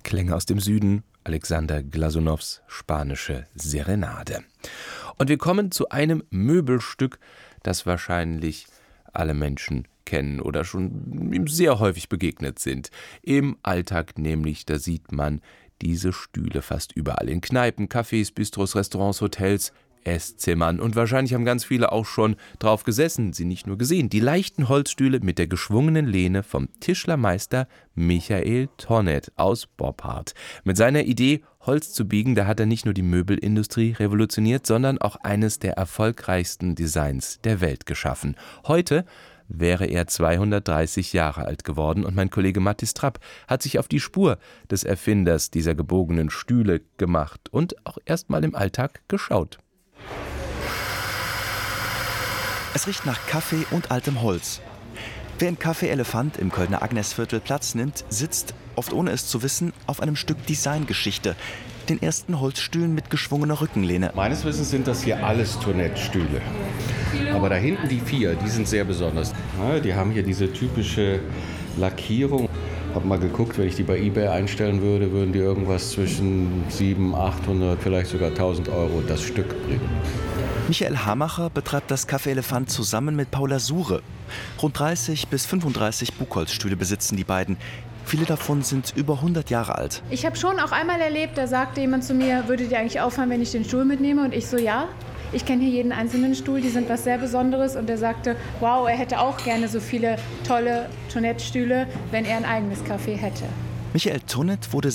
Klänge aus dem Süden, Alexander Glasunows spanische Serenade. Und wir kommen zu einem Möbelstück, das wahrscheinlich alle Menschen kennen oder schon ihm sehr häufig begegnet sind. Im Alltag nämlich, da sieht man diese Stühle fast überall in Kneipen, Cafés, Bistros, Restaurants, Hotels, Esszimmern. Und wahrscheinlich haben ganz viele auch schon drauf gesessen, sie nicht nur gesehen. Die leichten Holzstühle mit der geschwungenen Lehne vom Tischlermeister Michael Tonnet aus Boppard. Mit seiner Idee, Holz zu biegen, da hat er nicht nur die Möbelindustrie revolutioniert, sondern auch eines der erfolgreichsten Designs der Welt geschaffen. Heute wäre er 230 Jahre alt geworden und mein Kollege Mathis Trapp hat sich auf die Spur des Erfinders dieser gebogenen Stühle gemacht und auch erstmal im Alltag geschaut. Es riecht nach Kaffee und altem Holz. Wer im Café Elefant im Kölner Agnesviertel Platz nimmt, sitzt, oft ohne es zu wissen, auf einem Stück Designgeschichte, den ersten Holzstühlen mit geschwungener Rückenlehne. Meines Wissens sind das hier alles Tonnettstühle. Aber da hinten die 4, die sind sehr besonders. Ja, die haben hier diese typische Lackierung. Ich habe mal geguckt, wenn ich die bei eBay einstellen würde, würden die irgendwas zwischen 700, 800, vielleicht sogar 1.000 € das Stück bringen. Michael Hamacher betreibt das Café Elefant zusammen mit Paula Sure. Rund 30 bis 35 Buchholzstühle besitzen die beiden. Viele davon sind über 100 Jahre alt. Ich habe schon auch einmal erlebt, da sagte jemand zu mir, würdet ihr eigentlich aufhören, wenn ich den Stuhl mitnehme? Und ich so, ja. Ich kenne hier jeden einzelnen Stuhl, die sind was sehr Besonderes. Und er sagte, wow, er hätte auch gerne so viele tolle Tonnettstühle, wenn er ein eigenes Café hätte. Michael Tonnet wurde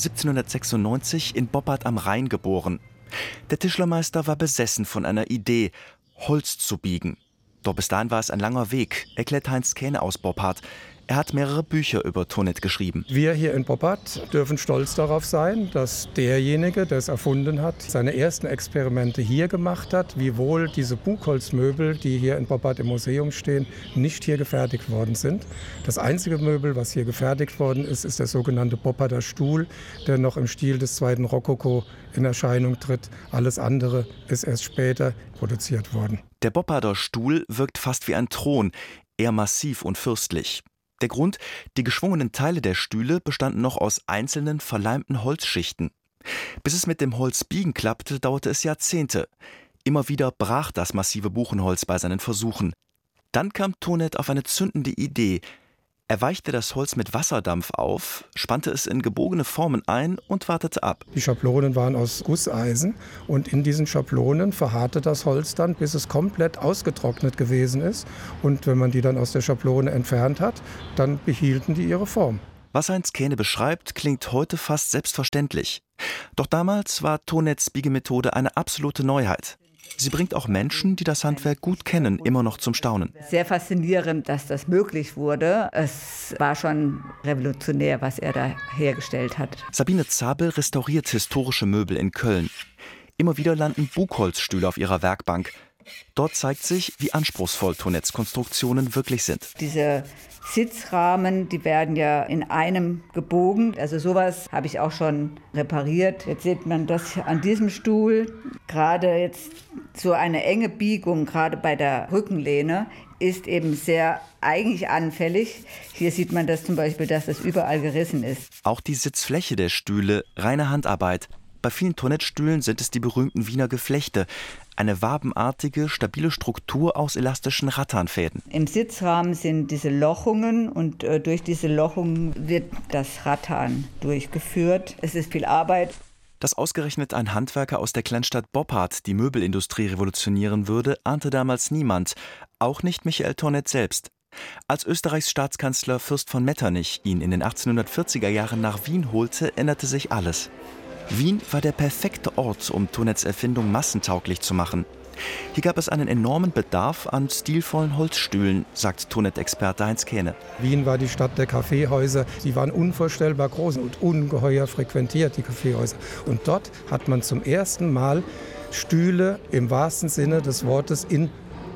1796 in Boppard am Rhein geboren. Der Tischlermeister war besessen von einer Idee, Holz zu biegen. Doch bis dahin war es ein langer Weg, erklärt Heinz Kähne aus Boppard. Er hat mehrere Bücher über Tonnet geschrieben. Wir hier in Boppard dürfen stolz darauf sein, dass derjenige, der es erfunden hat, seine ersten Experimente hier gemacht hat, wiewohl diese Buchholzmöbel, die hier in Boppard im Museum stehen, nicht hier gefertigt worden sind. Das einzige Möbel, was hier gefertigt worden ist, ist der sogenannte Bopparder Stuhl, der noch im Stil des zweiten Rokoko in Erscheinung tritt. Alles andere ist erst später produziert worden. Der Bopparder Stuhl wirkt fast wie ein Thron, eher massiv und fürstlich. Der Grund, die geschwungenen Teile der Stühle bestanden noch aus einzelnen verleimten Holzschichten. Bis es mit dem Holzbiegen klappte, dauerte es Jahrzehnte. Immer wieder brach das massive Buchenholz bei seinen Versuchen. Dann kam Tonnet auf eine zündende Idee. Er weichte das Holz mit Wasserdampf auf, spannte es in gebogene Formen ein und wartete ab. Die Schablonen waren aus Gusseisen und in diesen Schablonen verharrte das Holz dann, bis es komplett ausgetrocknet gewesen ist. Und wenn man die dann aus der Schablone entfernt hat, dann behielten die ihre Form. Was Heinz Kähne beschreibt, klingt heute fast selbstverständlich. Doch damals war Tonnets Biegemethode eine absolute Neuheit. Sie bringt auch Menschen, die das Handwerk gut kennen, immer noch zum Staunen. Sehr faszinierend, dass das möglich wurde. Es war schon revolutionär, was er da hergestellt hat. Sabine Zabel restauriert historische Möbel in Köln. Immer wieder landen Buchholzstühle auf ihrer Werkbank. Dort zeigt sich, wie anspruchsvoll Tonnets Konstruktionen wirklich sind. Diese Sitzrahmen, die werden ja in einem gebogen. Also sowas habe ich auch schon repariert. Jetzt sieht man das an diesem Stuhl. Gerade jetzt so eine enge Biegung, gerade bei der Rückenlehne, ist eben sehr eigentlich anfällig. Hier sieht man das zum Beispiel, dass das überall gerissen ist. Auch die Sitzfläche der Stühle, reine Handarbeit. Bei vielen Tonnettstühlen sind es die berühmten Wiener Geflechte. Eine wabenartige, stabile Struktur aus elastischen Rattanfäden. Im Sitzrahmen sind diese Lochungen und durch diese Lochungen wird das Rattan durchgeführt. Es ist viel Arbeit. Dass ausgerechnet ein Handwerker aus der Kleinstadt Boppard die Möbelindustrie revolutionieren würde, ahnte damals niemand. Auch nicht Michael Tonnet selbst. Als Österreichs Staatskanzler Fürst von Metternich ihn in den 1840er Jahren nach Wien holte, änderte sich alles. Wien war der perfekte Ort, um Tonnets Erfindung massentauglich zu machen. Hier gab es einen enormen Bedarf an stilvollen Holzstühlen, sagt Tonnet-Experte Heinz Kähne. Wien war die Stadt der Kaffeehäuser. Die waren unvorstellbar groß und ungeheuer frequentiert, die Kaffeehäuser. Und dort hat man zum ersten Mal Stühle im wahrsten Sinne des Wortes in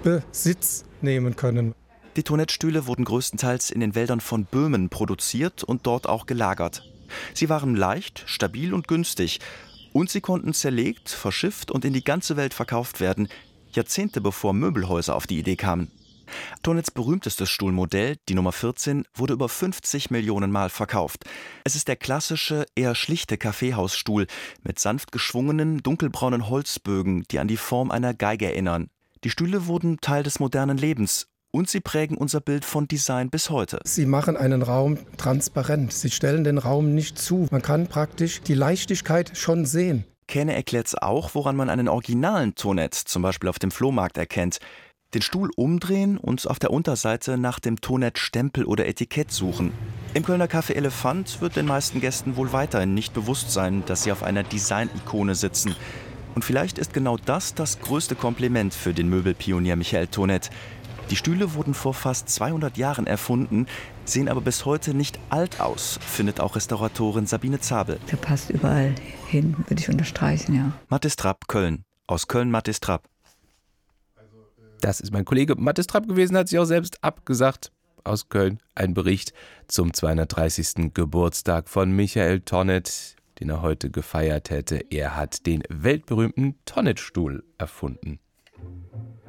Besitz nehmen können. Die Tonnettstühle wurden größtenteils in den Wäldern von Böhmen produziert und dort auch gelagert. Sie waren leicht, stabil und günstig. Und sie konnten zerlegt, verschifft und in die ganze Welt verkauft werden, Jahrzehnte bevor Möbelhäuser auf die Idee kamen. Tonnets berühmtestes Stuhlmodell, die Nummer 14, wurde über 50 Millionen Mal verkauft. Es ist der klassische, eher schlichte Kaffeehausstuhl mit sanft geschwungenen, dunkelbraunen Holzbögen, die an die Form einer Geige erinnern. Die Stühle wurden Teil des modernen Lebens und sie prägen unser Bild von Design bis heute. Sie machen einen Raum transparent. Sie stellen den Raum nicht zu. Man kann praktisch die Leichtigkeit schon sehen. Kähne erklärt's auch, woran man einen originalen Tonet, zum Beispiel auf dem Flohmarkt, erkennt. Den Stuhl umdrehen und auf der Unterseite nach dem Tonet-Stempel oder Etikett suchen. Im Kölner Café Elefant wird den meisten Gästen wohl weiterhin nicht bewusst sein, dass sie auf einer Design-Ikone sitzen. Und vielleicht ist genau das größte Kompliment für den Möbelpionier Michael Tonet. Die Stühle wurden vor fast 200 Jahren erfunden, sehen aber bis heute nicht alt aus, findet auch Restauratorin Sabine Zabel. Der passt überall hin, würde ich unterstreichen, ja. Mathis Trapp, Köln. Aus Köln Mathis Trapp. Das ist mein Kollege Mathis Trapp gewesen, hat sich auch selbst abgesagt. Aus Köln ein Bericht zum 230. Geburtstag von Michael Tonet, den er heute gefeiert hätte. Er hat den weltberühmten Tonet-Stuhl erfunden.